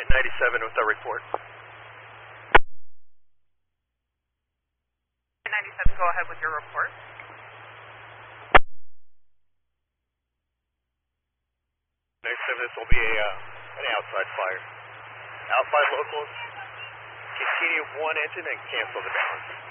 97 with our report. 97, go ahead with your report. 97, this will be an outside fire. Outside locals, continue one engine and cancel the balance.